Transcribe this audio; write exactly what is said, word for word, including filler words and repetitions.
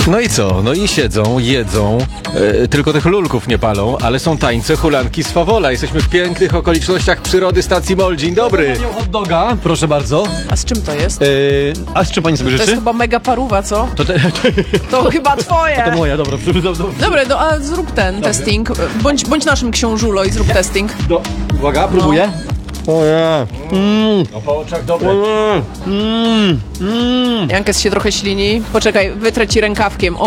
No i co? No i siedzą, jedzą, e, tylko tych lulków nie palą, ale są tańce, hulanki z Fawola. Jesteśmy w pięknych okolicznościach przyrody stacji MOL. Dzień dobry. Hot doga, proszę bardzo. A z czym to jest? Yy, a z czym pani sobie To jest życzy? chyba mega paruwa, co? To, te, To chyba twoje. to moja, dobra. Dobra, no a zrób ten testing. Bądź, bądź naszym książulo i zrób testing. Do, uwaga, próbuję. O nie. Mm, No po oczach dobre. mm, mm, mm. Jankes się trochę ślini. Poczekaj, wytrę ci rękawkiem. O,